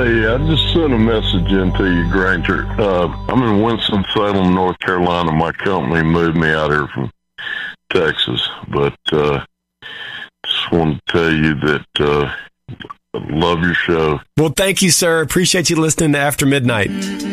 Hey, I just sent a message into you, Granger. I'm in Winston-Salem, North Carolina. My company moved me out here from Texas, but just want to tell you that I love your show. Well, thank you, sir. Appreciate you listening to After Midnight.